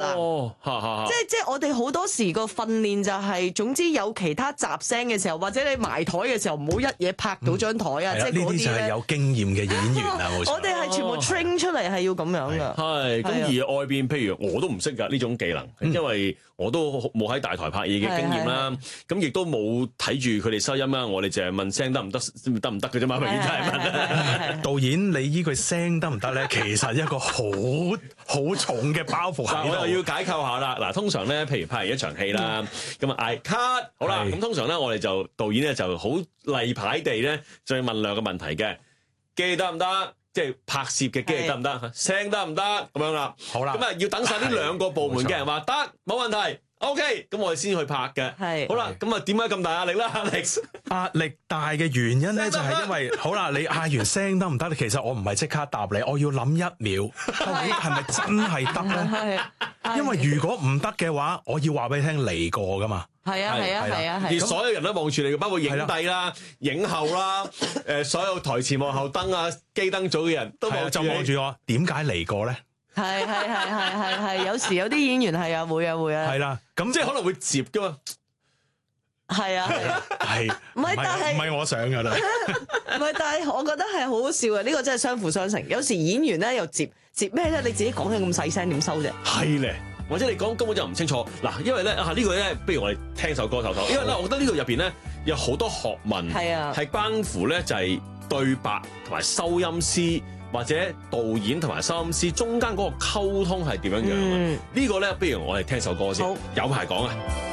即係我哋好多時個訓練就係，總之有其他雜聲嘅時候，或者你埋台嘅時候，唔好一嘢拍到張台啊！即係嗰啲就係有經驗嘅演員啊，冇錯。 我哋係全部 train 出嚟係要咁樣噶。 係咁而外邊，譬如我都唔識㗎呢種技能，因為我都冇喺大台拍嘢嘅經驗啦。咁亦都冇睇住佢哋收音啦。我哋淨係問聲得唔得嘅啫嘛，永遠都係問。 導演，你呢句聲得唔得咧？其實一個好重嘅包袱喺度。 我又要解構下啦。嗱，通常咧，譬如拍完一場戲啦，咁啊嗌 cut， 好啦，咁通常咧，我哋就導演咧就好例牌地咧，就要問兩個問題嘅，機得唔得？即係拍攝嘅機得唔得？聲得唔得？咁樣啦。好啦，咁啊要等晒呢兩個部門嘅人話得，冇問題。OK，咁我哋先去拍嘅。係。好啦，咁啊點解咁大壓力啦 ，Alex？ 壓力大嘅原因咧，就係因為好啦，你嗌完聲得唔得？其實我唔係即刻答你，我要諗1秒，究竟係咪真係得咧？因為如果唔得嘅話，我要話俾你聽嚟過噶嘛。係啊， 而所有人都望住你嘅，包括影帝啦、影后啦、所有台前幕後燈啊、機燈組嘅人都望住我。 點解嚟過咧？ 係，有時有啲演員係啊，會啊。 係啦，咁即係可能會接噶嘛。 係，唔係，但係唔係我想噶啦。 唔係，但係我覺得係好好笑嘅，呢個真係相輔相成。有時演員咧又接咩咧？你自己講起咁細聲點收啫？ 係咧。或者你講根本就唔清楚嗱，因為咧呢個咧，不如我哋聽首歌唞唞。因為咧，我覺得呢度入邊咧有好多學問，係關乎咧就係對白同埋收音師或者導演同埋收音師中間嗰個溝通係點樣樣。呢個咧，不如我哋聽首歌先，有排講啊！